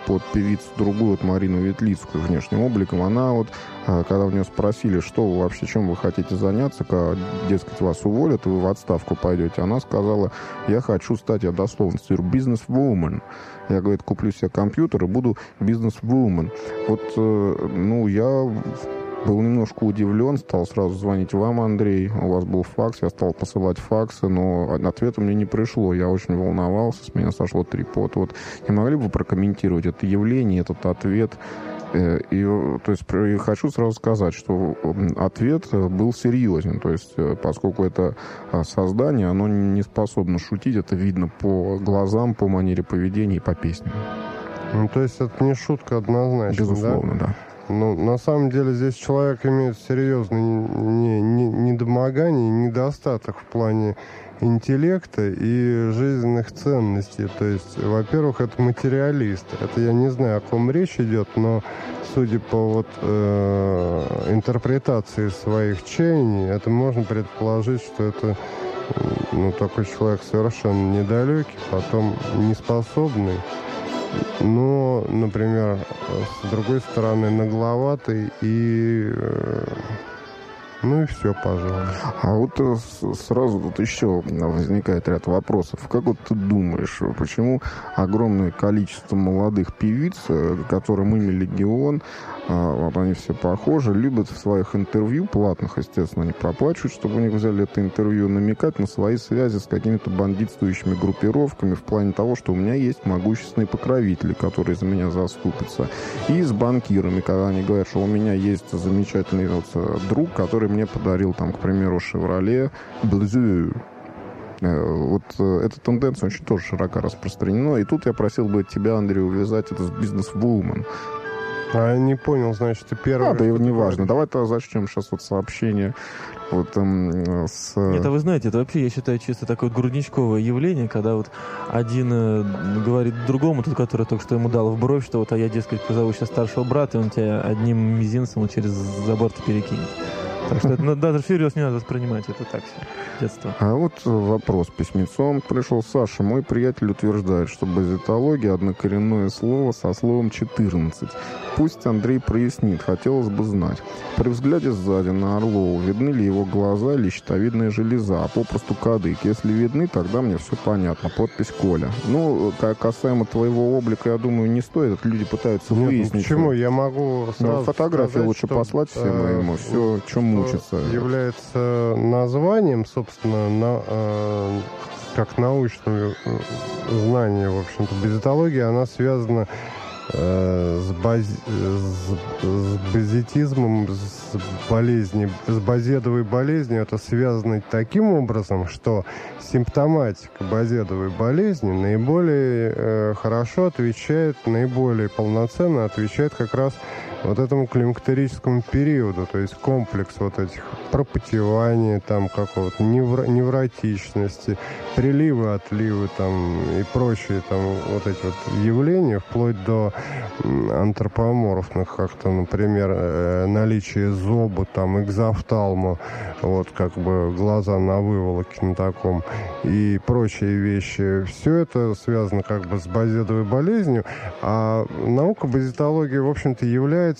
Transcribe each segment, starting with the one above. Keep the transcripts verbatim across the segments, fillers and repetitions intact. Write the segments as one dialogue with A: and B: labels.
A: под певицу другую, вот Марину Ветлицкую, внешним обликом. Она вот, когда у нее спросили, что вы вообще, чем вы хотите заняться, когда, дескать, вас уволят, и вы в отставку пойдете, она сказала: я хочу стать, я дословно цитирую, бизнес-вумен. Я, говорит, куплю себе компьютер и буду бизнес-вумен. Вот, ну, я был немножко удивлен, стал сразу звонить вам, Андрей. У вас был факс, я стал посылать факсы, но ответа мне не пришло. Я очень волновался, с меня сошло трепот. Вот не могли бы вы прокомментировать это явление, этот ответ? И, то есть, и хочу сразу сказать, что ответ был серьезен. То есть, поскольку это создание, оно не способно шутить, это видно по глазам, по манере поведения и по песням.
B: Ну, то есть, это не шутка однозначно,
A: безусловно, да?
B: да. Ну, на самом деле, здесь человек имеет серьезный недомогание, недостаток в плане интеллекта и жизненных ценностей. То есть, во-первых, это материалист. Это я не знаю, о ком речь идет, но судя по вот, э, интерпретации своих чаяний, это можно предположить, что это, ну, такой человек совершенно недалекий, потом неспособный. Но, например, с другой стороны, нагловатый и... Ну и все, пожалуй.
A: А вот сразу тут еще возникает ряд вопросов. Как вот ты думаешь, почему огромное количество молодых певиц, которым имя легион, вот они все похожи, любят в своих интервью, платных, естественно, они проплачивают, чтобы у них взяли это интервью, намекать на свои связи с какими-то бандитствующими группировками в плане того, что у меня есть могущественные покровители, которые за меня заступятся. И с банкирами, когда они говорят, что у меня есть замечательный вот друг, который мне подарил, там, к примеру, «Шевроле Блезю». Вот эта тенденция очень тоже широко распространена. И тут я просил бы тебя, Андрей, увязать это с «Бизнес-вумен».
B: А я не понял, значит, ты первый...
A: А, да, не важно. Давай-то зачнем сейчас вот сообщение вот, эм, с...
C: Нет, а вы знаете, это вообще, я считаю, чисто такое вот грудничковое явление, когда вот один э, говорит другому, тот, который только что ему дал в бровь, что вот, а я, дескать, позову сейчас старшего брата, и он тебя одним мизинцем через забор перекинет. Так что это, даже всерьез не надо воспринимать это так все, детство.
A: А вот вопрос письмецом пришел. Саша, мой приятель утверждает, что базитология — однокоренное слово со словом четырнадцать. Пусть Андрей прояснит, хотелось бы знать. При взгляде сзади на Орлова видны ли его глаза или щитовидная железа, а попросту кадык? Если видны, тогда мне все понятно. Подпись Коля. Ну, касаемо твоего облика, я думаю, не стоит. Это люди пытаются
B: Нет,
A: выяснить.
B: Почему? Я могу сразу
A: ну, фотографию
B: сказать,
A: лучше
B: что,
A: послать всем
B: э,
A: ему. Все, чем мучиться.
B: Является названием, собственно, на, э, как научное знание, в общем-то. Базитология, она связана э, с, баз... с, с базитизмом, с болезнью, с базедовой болезнью. Это связано таким образом, что симптоматика базедовой болезни наиболее э, хорошо отвечает, наиболее полноценно отвечает как раз вот этому климактерическому периоду, то есть комплекс вот этих пропотевания, там какого-то невро- невротичности, приливы, отливы там и прочие там вот эти вот явления, вплоть до антропоморфных, как-то, например, э, наличие зоба, там, экзофталма, вот как бы глаза на выволоке на таком, и прочие вещи. Все это связано как бы с базедовой болезнью, а наука базитологии, в общем-то, является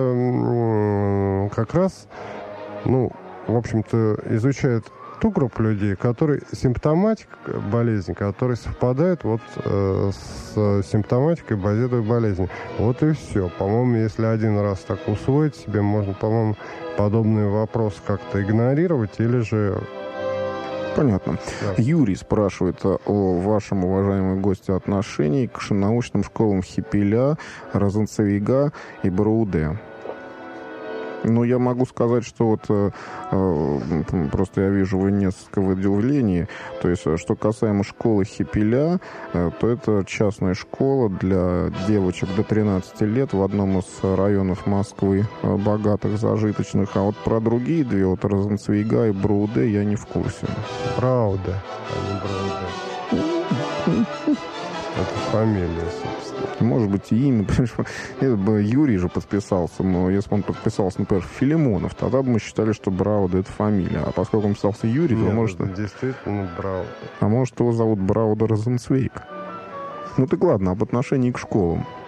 B: как раз, ну, в общем-то, изучает ту группу людей, которые симптоматика болезни, которые совпадает вот э, с симптоматикой базедовой болезни. Вот и все. По-моему, если один раз так усвоить себе, можно, по-моему, подобные вопросы как-то игнорировать или же...
A: Понятно.
B: Да.
A: Юрий спрашивает о вашем, уважаемом госте, отношении к научным школам Хипиля, Розенцвейга и Броуде. Ну, я могу сказать, что вот э, э, просто я вижу, вы несколько в удивлении. То есть, что касаемо школы Хипиля, э, то это частная школа для девочек до тринадцати лет в одном из районов Москвы, э, богатых, зажиточных. А вот про другие две, вот Розенцвейга и Броуде, я не в курсе.
B: Брауда, а не Броуде. Это фамилия, собственно.
A: Может быть, и имя. Это бы Юрий же подписался, но если бы он подписался, например, Филимонов, тогда бы мы считали, что Брауда — это фамилия. А поскольку он писался Юрий,
B: Нет,
A: то может...
B: действительно Брауда.
A: А может, его зовут Брауда Розенцвейг. Ну так ладно, об отношении к школам.